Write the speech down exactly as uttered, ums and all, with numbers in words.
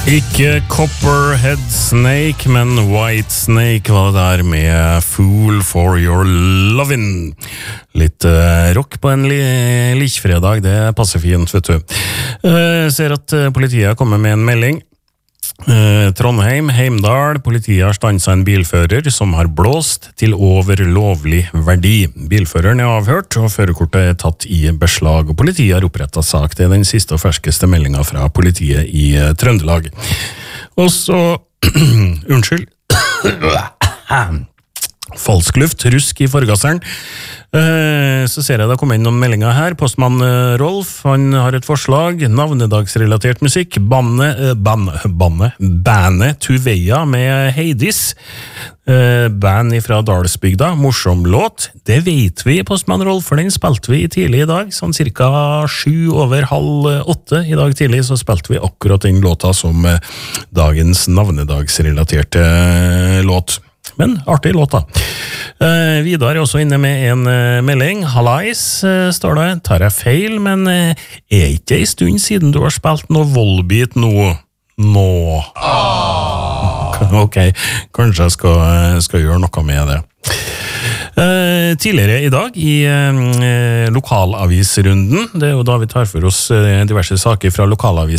Ikke Copperhead Snake, men White Snake var det der med Fool for Your Lovin'. Litt uh, rock på en li likfredag, det passer fint, vet du. Jeg uh, ser at uh, politiet kommer med en melding. Uh, Trondheim, Heimdal, politiet har stanset en bilfører som har blåst til over lovlig verdi. Bilføreren er avhørt, og førerkortet er tatt i beslag, og politiet har opprettet sak. Det er den siste og ferskeste meldingen fra politiet i uh, Trøndelag. Og så, unnskyld, falsk luft, rusk i forgasseren. Uh, så ser jeg det kommer inn noen meldinger her. Postmann uh, Rolf, han har et forslag. Navnedagsrelatert musikk. Banne, uh, banne, banne, Banne Tuveia med Heidis. Uh, band fra Dalsbygda. Morsom låt. Det vet vi, Postmann Rolf, for den spilte vi tidlig i dag. Sånn cirka sju over halv åtte i dag tidlig, så spilte vi akkurat den låta som uh, dagens navnedagsrelaterte uh, låt. Men artig låt da. Uh, Vidar er også inne med en uh, melding. Hallais, uh, står det. Tar jeg feil, men uh, er ikke en stund siden du har spilt noe Volbeat nå? Nå. Oh. Ok, kanskje jeg skal, skal gjøre noe med det. Uh, tidligere i dag i uh, lokalavisrunden, det er jo da vi tar for oss uh, diverse saker fra lokalavis